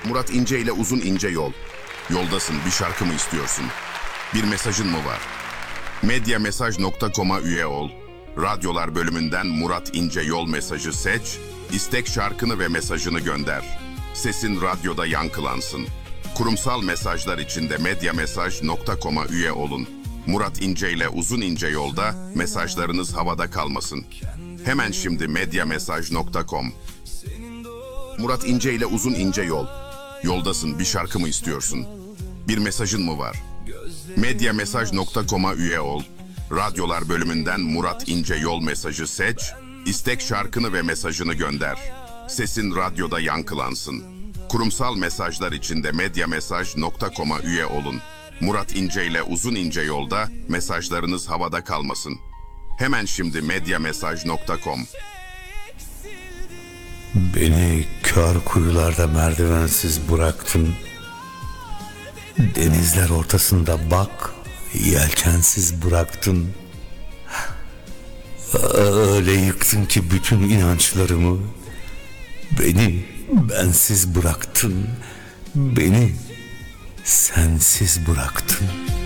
Murat İnce ile Uzun İnce Yol. Yoldasın, bir şarkı mı istiyorsun? Bir mesajın mı var? Medyamesaj.com'a üye ol. Radyolar bölümünden Murat İnce Yol mesajı seç, istek şarkını ve mesajını gönder. Sesin radyoda yankılansın. Kurumsal mesajlar için de medyamesaj.com'a üye olun. Murat İnce ile Uzun İnce Yolda mesajlarınız havada kalmasın. Hemen şimdi medyamesaj.com. Murat İnce ile Uzun İnce Yol. Yoldasın, bir şarkı mı istiyorsun? Bir mesajın mı var? Medyamesaj.com'a üye ol. Radyolar bölümünden Murat İnce Yol mesajı seç, istek şarkını ve mesajını gönder. Sesin radyoda yankılansın. Kurumsal mesajlar için de medyamesaj.com'a üye olun. Murat İnce ile Uzun İnce Yolda mesajlarınız havada kalmasın. Hemen şimdi medyamesaj.com. Beni kör kuyularda merdivensiz bıraktın. Denizler ortasında bak, yelkensiz bıraktın. Öyle yıktın ki bütün inançlarımı. Beni bensiz bıraktın. Beni sensiz bıraktın.